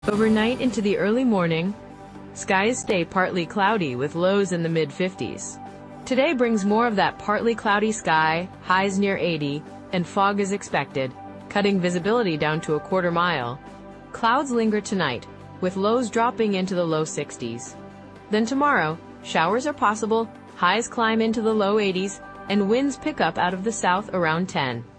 Overnight into the early morning, skies stay partly cloudy with lows in the mid-50s. Today brings more of that partly cloudy sky, highs near 80, and fog is expected, cutting visibility down to a quarter mile. Clouds linger tonight, with lows dropping into the low 60s. Then tomorrow, showers are possible, highs climb into the low 80s, and winds pick up out of the south around 10.